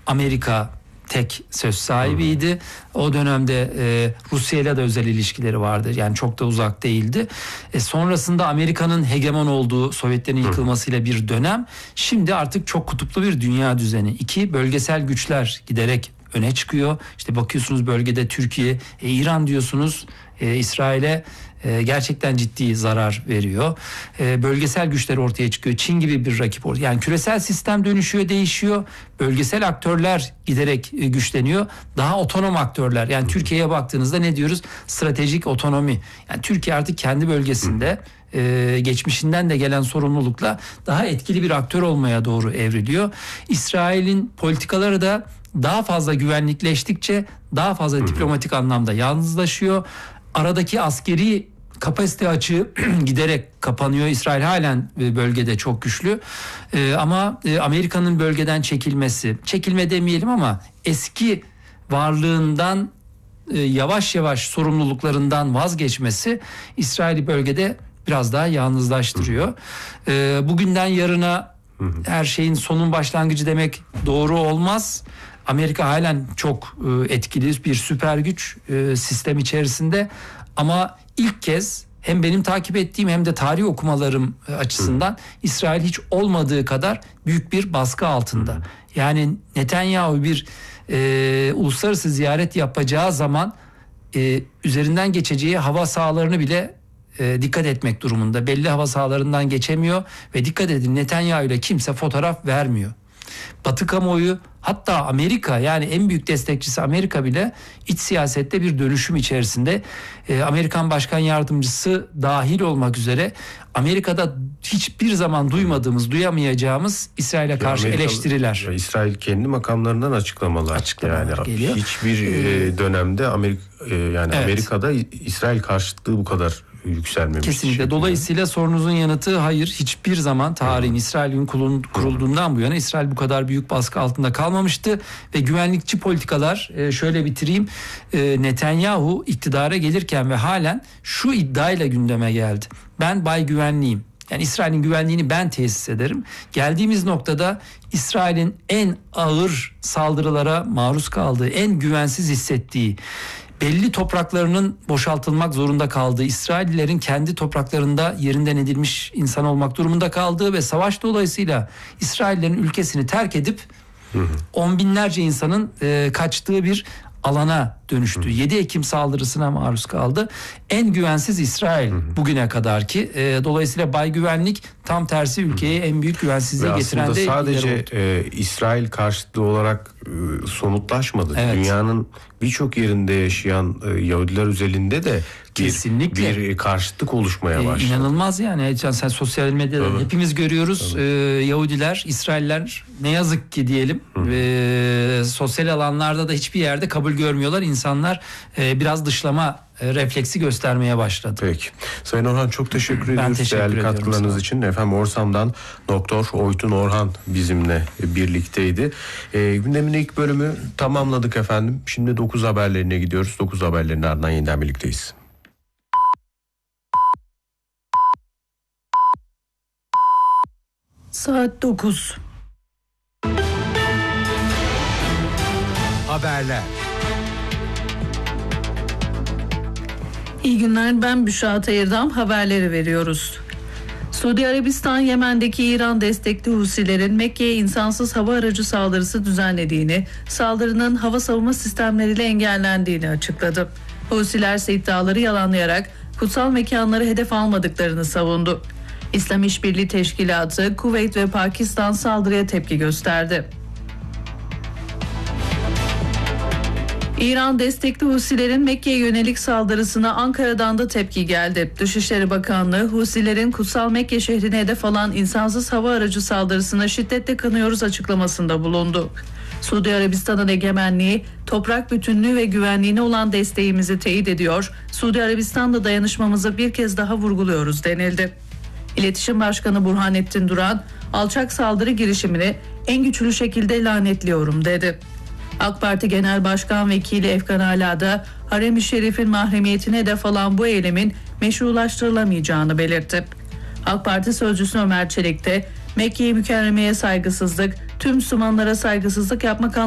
Amerika tek söz sahibiydi. O dönemde Rusya ile de özel ilişkileri vardı. Yani çok da uzak değildi. Sonrasında Amerika'nın hegemon olduğu, Sovyetlerin yıkılmasıyla bir dönem. Şimdi artık çok kutuplu bir dünya düzeni. İki, bölgesel güçler giderek öne çıkıyor. İşte bakıyorsunuz bölgede Türkiye, İran diyorsunuz, İsrail'e gerçekten ciddi zarar veriyor. Bölgesel güçler ortaya çıkıyor. Çin gibi bir rakip ortaya. Yani küresel sistem dönüşüyor, değişiyor. Bölgesel aktörler giderek güçleniyor. Daha otonom aktörler. Yani Türkiye'ye baktığınızda ne diyoruz? Stratejik otonomi. Yani Türkiye artık kendi bölgesinde geçmişinden de gelen sorumlulukla daha etkili bir aktör olmaya doğru evriliyor. İsrail'in politikaları da daha fazla güvenlikleştikçe daha fazla diplomatik anlamda yalnızlaşıyor. Aradaki askeri kapasite açığı giderek kapanıyor. İsrail halen bölgede çok güçlü. Ama Amerika'nın bölgeden çekilme demeyelim ama eski varlığından yavaş yavaş sorumluluklarından vazgeçmesi İsrail'i bölgede biraz daha yalnızlaştırıyor. Bugünden yarına her şeyin sonun başlangıcı demek doğru olmaz. Amerika halen çok etkili bir süper güç sistem içerisinde ama ilk kez hem benim takip ettiğim hem de tarih okumalarım açısından İsrail hiç olmadığı kadar büyük bir baskı altında. Yani Netanyahu bir uluslararası ziyaret yapacağı zaman üzerinden geçeceği hava sahalarını bile dikkat etmek durumunda. Belli hava sahalarından geçemiyor ve dikkat edin, Netanyahu ile kimse fotoğraf vermiyor. Batı kamuoyu, hatta Amerika, yani en büyük destekçisi Amerika bile iç siyasette bir dönüşüm içerisinde. Amerikan Başkan Yardımcısı dahil olmak üzere Amerika'da hiçbir zaman duyamayacağımız İsrail'e karşı eleştiriler. İsrail kendi makamlarından açıklamalar yani geliyor. Hiçbir dönemde Amerika'da İsrail karşıtlığı bu kadar yükselmemiş. Kesinlikle. Dolayısıyla sorunuzun yanıtı hayır. Hiçbir zaman tarihin, İsrail'in kurulduğundan bu yana İsrail bu kadar büyük baskı altında kalmamıştı ve güvenlikçi politikalar, şöyle bitireyim, Netanyahu iktidara gelirken ve halen şu iddiayla gündeme geldi: ben Bay Güvenliğim. Yani İsrail'in güvenliğini ben tesis ederim. Geldiğimiz noktada İsrail'in en ağır saldırılara maruz kaldığı, en güvensiz hissettiği, belli topraklarının boşaltılmak zorunda kaldığı, İsraillilerin kendi topraklarında yerinden edilmiş insan olmak durumunda kaldığı ve savaş dolayısıyla İsraillerin ülkesini terk edip on binlerce insanın kaçtığı bir alana dönüştü. 7 Ekim saldırısına maruz kaldı. En güvensiz İsrail bugüne kadar ki. Dolayısıyla Bay Güvenlik tam tersi ülkeye en büyük güvensizliği getiren de sadece İsrail karşıtı olarak somutlaşmadı. Evet. Dünyanın birçok yerinde yaşayan Yahudiler üzerinde de bir karşıtlık oluşmaya başladı. İnanılmaz yani. Sen sosyal medyada hepimiz görüyoruz. Yahudiler, İsrailler ne yazık ki diyelim sosyal alanlarda da hiçbir yerde kabul görmüyorlar. İnsanlar biraz dışlama refleksi göstermeye başladı. Peki. Sayın Orhan, çok teşekkür ediyoruz değerli katkılarınız için. Efendim, Orsam'dan Doktor Oytun Orhan bizimle birlikteydi. Gündemin ilk bölümü tamamladık efendim. Şimdi 9 haberlerine gidiyoruz. 9 haberlerin ardından yeniden birlikteyiz. Saat 9. Haberler. İyi günler, ben Büşra Atayır'dan haberleri veriyoruz. Suudi Arabistan, Yemen'deki İran destekli Husilerin Mekke'ye insansız hava aracı saldırısı düzenlediğini, saldırının hava savunma sistemleriyle engellendiğini açıkladı. Husiler ise iddiaları yalanlayarak kutsal mekanları hedef almadıklarını savundu. İslam İşbirliği Teşkilatı, Kuveyt ve Pakistan saldırıya tepki gösterdi. İran destekli Husilerin Mekke'ye yönelik saldırısına Ankara'dan da tepki geldi. Dışişleri Bakanlığı, Husilerin kutsal Mekke şehrine hedef alan insansız hava aracı saldırısına şiddetle kınıyoruz açıklamasında bulundu. Suudi Arabistan'ın egemenliği, toprak bütünlüğü ve güvenliğine olan desteğimizi teyit ediyor, Suudi Arabistan'la dayanışmamızı bir kez daha vurguluyoruz denildi. İletişim Başkanı Burhanettin Duran, alçak saldırı girişimini en güçlü şekilde lanetliyorum dedi. AK Parti Genel Başkan Vekili Efkan Ala da Harem-i Şerif'in mahremiyetine hedef alan bu eylemin meşrulaştırılamayacağını belirtti. AK Parti Sözcüsü Ömer Çelik de Mekke-i Mükerreme'ye saygısızlık, tüm Müslümanlara saygısızlık yapmak